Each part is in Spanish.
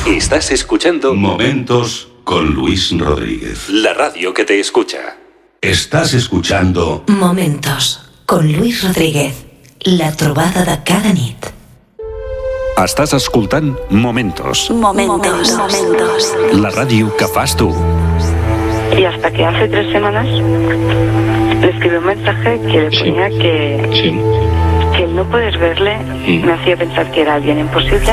Estás escuchando Momentos con Luis Rodríguez. La radio que te escucha. Estás escuchando Momentos con Luis Rodríguez. La trobada de cada nit. Estàs escoltant Momentos. Momentos. La ràdio que fas tu. Y hasta que hace 3 semanas le escribí un mensaje que le ponía que el no poder verle me hacía pensar que era alguien imposible.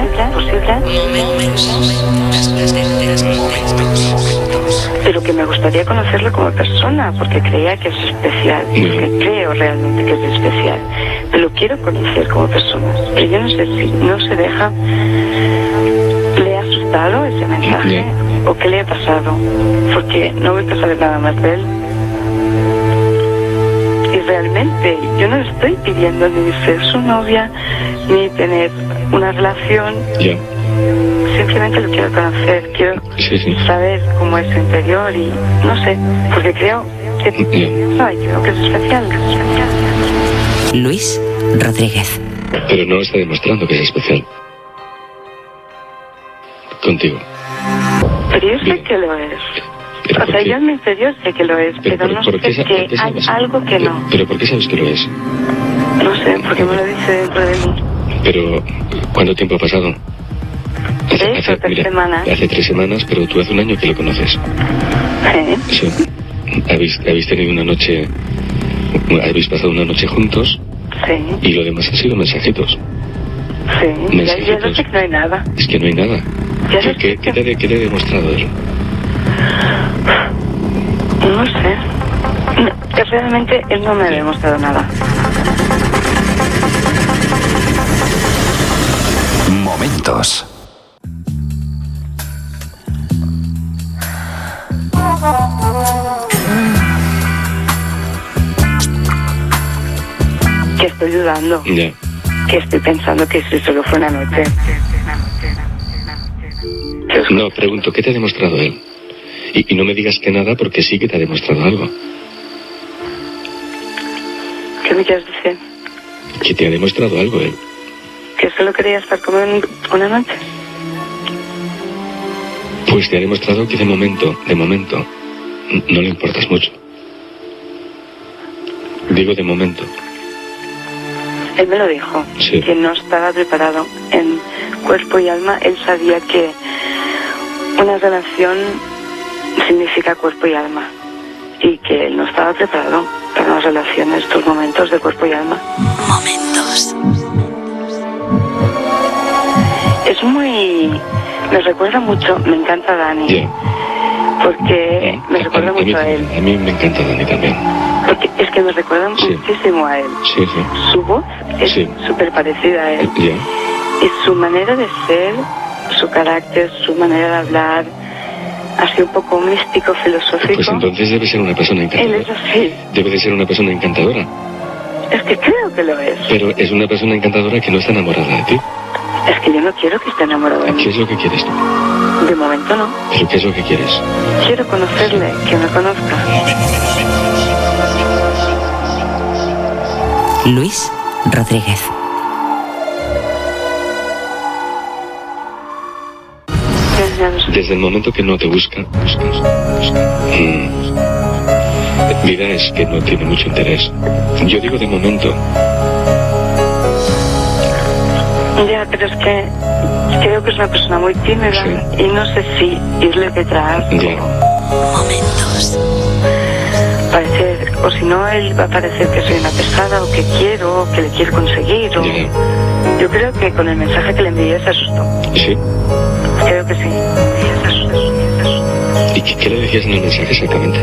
Pero que me gustaría conocerlo como persona, porque creía que es especial, porque creo realmente que es especial. Pero lo quiero conocer como persona. Pero yo no sé si no se deja. ¿Le ha asustado ese mensaje? ¿O qué le ha pasado? Porque no voy a saber nada más de él. Y realmente yo no estoy pidiendo ni ser su novia, ni tener una relación. Simplemente lo quiero conocer, quiero saber cómo es su interior y no sé, porque creo que, creo que es especial. Luis Rodríguez. Pero no está demostrando que es especial. Contigo. Pero yo sé que lo es. O sea, yo en mi interior sé que lo es, pero no sé que hay algo que no. ¿Pero por qué sabes que lo es? No sé, porque me lo dice dentro de mí. Pero, ¿cuánto tiempo ha pasado? Hace 3 semanas. Hace 3 semanas, pero tú hace un año que lo conoces. Sí. ¿Habéis tenido una noche... ¿Habéis pasado una noche juntos? Sí. Y lo demás han sido mensajitos. Sí, mensajitos. Ya no sé que no hay nada. Es que no hay nada. ¿Qué te ha demostrado él? No sé. No, realmente él no me ha demostrado nada. Momentos. Que estoy dudando. Ya. Que estoy pensando que si solo fue una noche. No, pregunto, ¿qué te ha demostrado él? Y no me digas que nada, porque sí que te ha demostrado algo. ¿Qué me quieres decir? Que te ha demostrado algo él. ¿Que solo quería estar conmigo una noche? Pues te ha demostrado que de momento, no le importas mucho. Digo de momento. Él me lo dijo, que no estaba preparado en cuerpo y alma. Él sabía que una relación significa cuerpo y alma y que él no estaba preparado para una relación en estos momentos de cuerpo y alma. Momentos. Es muy... me recuerda mucho, me encanta Dani, porque me recuerda mucho a él. A mí me encanta Dani también. Porque es que me recuerda muchísimo a él. Su voz es súper parecida a él. Y su manera de ser, su carácter, su manera de hablar, así un poco místico, filosófico. Pues entonces debe ser una persona encantadora. Él es así. Debe de ser una persona encantadora. Es que creo que lo es. Pero es una persona encantadora que no está enamorada de ti. Es que yo no quiero que esté enamorado de mí. ¿Qué es lo que quieres tú? De momento no. ¿Pero qué es lo que quieres? Quiero conocerle, que me conozca. Luis Rodríguez. Desde el momento que no te buscas. Vida es que no tiene mucho interés. Yo digo de momento. Ya, pero es que creo que es una persona muy tímida y no sé si irle detrás. Momentos. Parecer, o si no, él va a parecer que soy una pesada o que quiero, o que le quiero conseguir. O... Yo creo que con el mensaje que le envié se asustó. ¿Sí? Creo que sí. Se asustó. ¿Y qué le decías en el mensaje exactamente?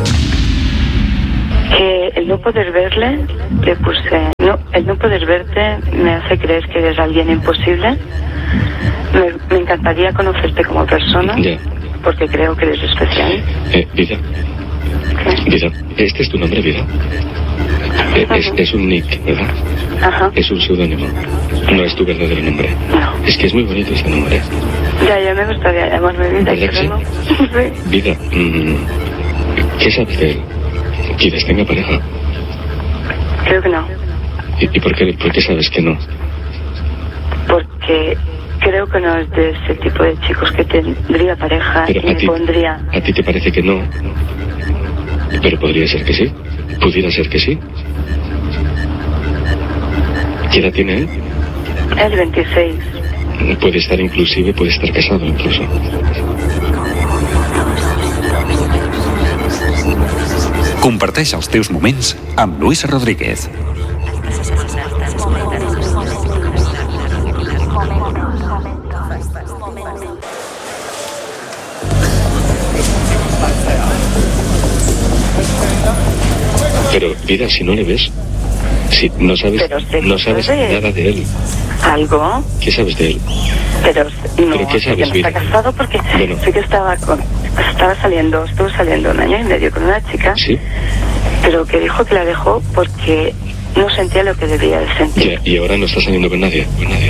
Que el no poder verle, le puse, no, el no poder verte me hace creer que eres alguien imposible. Me encantaría conocerte como persona, porque creo que eres especial. Vida. ¿Qué? Vida, este es tu nombre, Vida. Es un nick, ¿verdad? Ajá. Es un seudónimo. No es tu verdadero nombre. No. Es que es muy bonito este nombre. Ya me gustaría llamarme Vida. ¿Verdad que sí? Sí. Vida, ¿qué sabes de él? ¿Quieres tenga pareja? Creo que no. ¿Y por qué sabes que no? Porque Creo que no es de ese tipo de chicos que tendría pareja y me pondría... ¿A ti te parece que no? Pero podría ser que sí. Pudiera ser que sí. ¿Qué edad tiene él? Es 26. Puede estar casado incluso. Comparteix els teus moments amb Luis Rodríguez. Pero, vida, si no le ves, si no sabes nada de él. ¿Algo? ¿Qué sabes de él? Pero ¿qué sabes, no está casado porque sí que estuvo saliendo 1 año y medio con una chica. Sí. Pero que dijo que la dejó porque no sentía lo que debía de sentir. ¿Y ahora no está saliendo con nadie?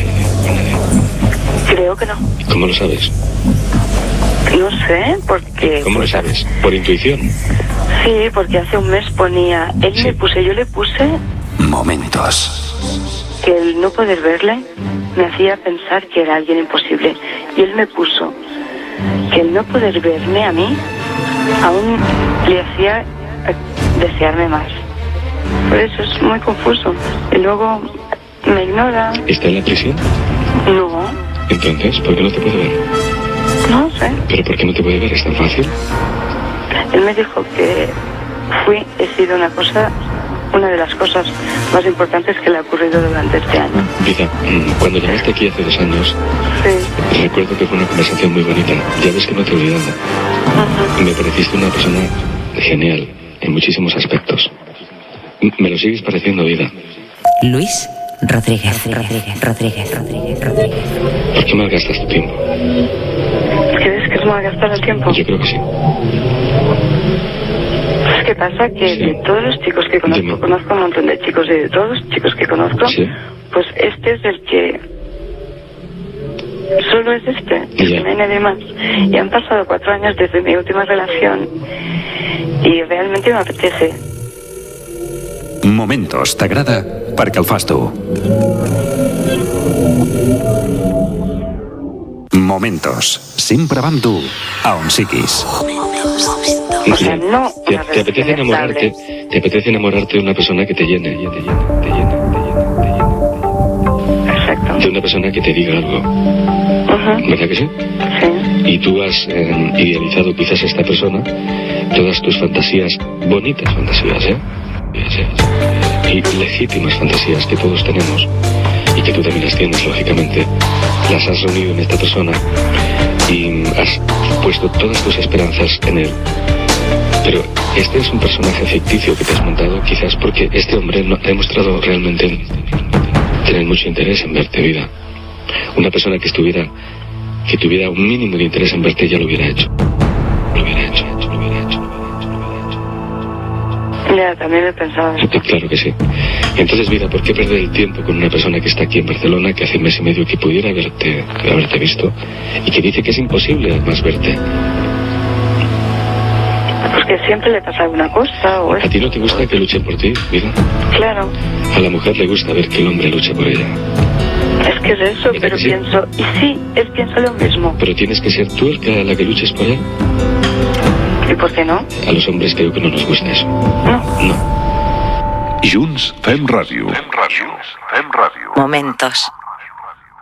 Creo que no. ¿Cómo lo sabes? No sé, porque... ¿Cómo lo sabes? ¿Por intuición? Sí, porque hace un mes ponía... yo le puse... Momentos. Que el no poder verle me hacía pensar que era alguien imposible. Y él me puso que el no poder verme a mí aún le hacía desearme más. Por eso es muy confuso. Y luego me ignora. ¿Está en la prisión? No. Entonces, ¿por qué no te puede ver? No sé. ¿Pero por qué no te puede ver? ¿Es tan fácil? Él me dijo que he sido una de las cosas más importantes que le ha ocurrido durante este año. Vida, cuando llamaste aquí hace 2 años, sí, recuerdo que fue una conversación muy bonita. Ya ves que no te he olvidado. Me pareciste una persona genial en muchísimos aspectos. Me lo sigues pareciendo, vida. Luis Rodríguez. ¿Por qué malgastas tu tiempo? ¿Crees que es malgastar el tiempo? Yo creo que sí. ¿Qué pasa? Que de todos los chicos que conozco un montón de chicos, y de todos los chicos que conozco, pues este es el que... Solo es este, que no hay nadie más. Y han pasado 4 años desde mi última relación y realmente me apetece. Momentos t'agrada perquè el fas tu. Momentos, sempre va amb tu, a on siguis. O sea, no te apetece enamorarte de una persona que te llene. Exacto. De una persona que te diga algo. ¿Verdad que sí? Sí. Y tú has idealizado quizás a esta persona todas tus fantasías, bonitas fantasías, y legítimas fantasías que todos tenemos y que tú también las tienes, lógicamente, las has reunido en esta persona y has puesto todas tus esperanzas en él. Pero este es un personaje ficticio que te has montado, quizás porque este hombre no ha demostrado realmente tener mucho interés en verte, vida. Una persona que tuviera un mínimo de interés en verte ya lo hubiera hecho. Ya, también lo he pensado. Claro que sí. Entonces, vida, ¿por qué perder el tiempo con una persona que está aquí en Barcelona, que hace 1 mes y medio que pudiera haberte visto y que dice que es imposible además verte? Porque siempre le pasa alguna cosa o... ¿A ti no te gusta que luche por ti, vida? Claro. A la mujer le gusta ver que el hombre lucha por ella. Es que es eso, pero sí? Pienso... Y sí, pienso lo mismo. Pero tienes que ser tú la que luches por él. ¿Y por qué no? A los hombres creo que no nos gusta eso. No. Junts fem ràdio. Momentos.